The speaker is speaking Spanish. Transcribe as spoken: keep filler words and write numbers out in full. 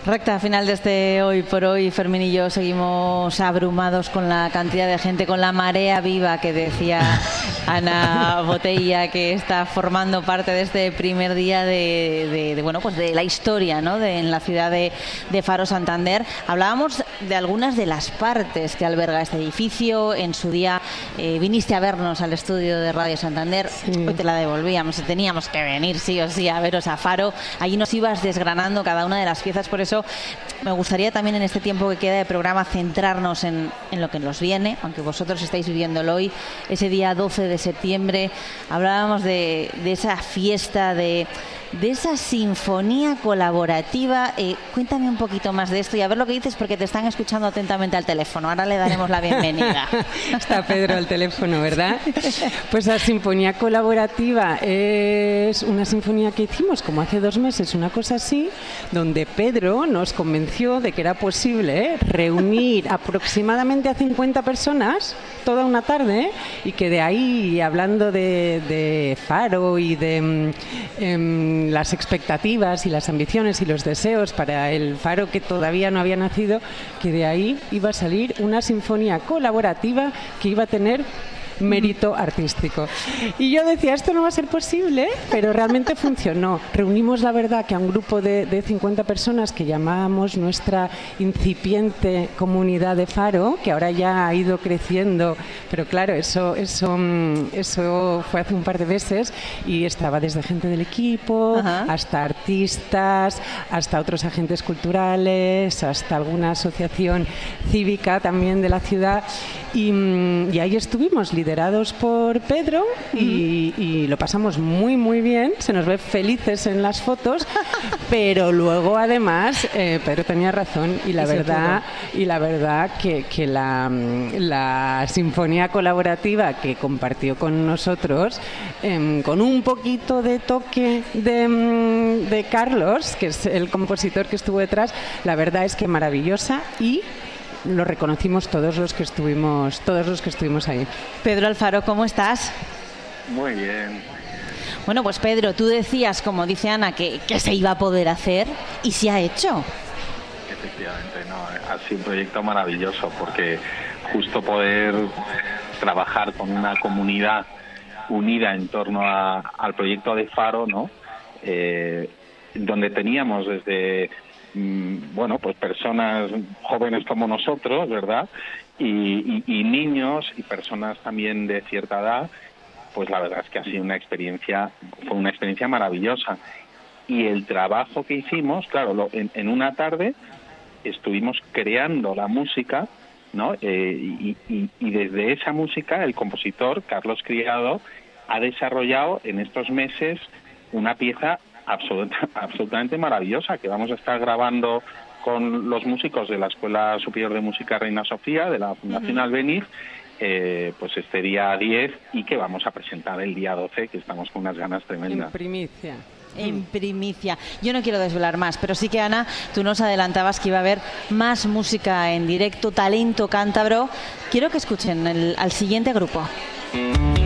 Recta final de este Hoy por Hoy. Fermín y yo seguimos abrumados con la cantidad de gente, con la marea viva que decía Ana Botella, que está formando parte de este primer día de, de, de bueno, pues de la historia, ¿no?, de, en la ciudad de, de Faro, Santander. Hablábamos de algunas de las partes que alberga este edificio. En su día eh, viniste a vernos al estudio de Radio Santander. Sí. Hoy te la devolvíamos, teníamos que venir sí o sí a veros a Faro. Allí nos ibas desgranando cada una de las piezas. Por eso me gustaría también, en este tiempo que queda de programa, centrarnos en, en lo que nos viene, aunque vosotros estáis viviéndolo hoy. Ese día doce de septiembre hablábamos de, de esa fiesta, de, de esa sinfonía colaborativa. Eh, cuéntame un poquito más de esto y a ver lo que dices, porque te están escuchando atentamente al teléfono. Ahora le daremos la bienvenida. Está Pedro al teléfono, ¿verdad? Pues la sinfonía colaborativa es una sinfonía que hicimos como hace dos meses, una cosa así, donde Pedro nos convenció de que era posible, ¿eh?, reunir aproximadamente a cincuenta personas toda una tarde, ¿eh?, y que de ahí, hablando de, de Faro y de eh, las expectativas y las ambiciones y los deseos para el Faro que todavía no había nacido, que de ahí iba a salir una sinfonía colaborativa que iba a tener mérito artístico. Y yo decía, esto no va a ser posible, pero realmente funcionó. Reunimos, la verdad, que a un grupo de, de cincuenta personas que llamábamos nuestra incipiente comunidad de Faro, que ahora ya ha ido creciendo, pero claro, eso, eso, eso fue hace un par de meses, y estaba desde gente del equipo, ajá, hasta artistas, hasta otros agentes culturales, hasta alguna asociación cívica también de la ciudad, y, y ahí estuvimos liderados liderados por Pedro y, y lo pasamos muy muy bien, se nos ve felices en las fotos, pero luego además eh, Pedro tenía razón y la verdad y la verdad que, que la, la sinfonía colaborativa que compartió con nosotros, eh, con un poquito de toque de, de Carlos, que es el compositor que estuvo detrás, la verdad es que maravillosa, y lo reconocimos todos los que estuvimos todos los que estuvimos ahí. Pedro Alfaro, ¿cómo estás? Muy bien. Bueno, pues Pedro, tú decías, como dice Ana, que, que se iba a poder hacer, y se ha hecho. Efectivamente, no, ha sido un proyecto maravilloso, porque justo poder trabajar con una comunidad unida en torno a, al proyecto de Faro, ¿no? Eh, donde teníamos desde bueno, pues personas jóvenes como nosotros, ¿verdad? Y, y, y niños y personas también de cierta edad, pues la verdad es que ha sido una experiencia, fue una experiencia maravillosa. Y el trabajo que hicimos, claro, lo, en, en una tarde estuvimos creando la música, ¿no? Eh, y, y, y desde esa música el compositor, Carlos Criado, ha desarrollado en estos meses una pieza Absoluta, absolutamente maravillosa, que vamos a estar grabando con los músicos de la Escuela Superior de Música Reina Sofía, de la Fundación uh-huh. Albéniz, eh, pues este día diez, y que vamos a presentar el día doce, que estamos con unas ganas tremendas. En primicia. En primicia. Yo no quiero desvelar más, pero sí que, Ana, tú nos adelantabas que iba a haber más música en directo, talento cántabro. Quiero que escuchen el, al siguiente grupo.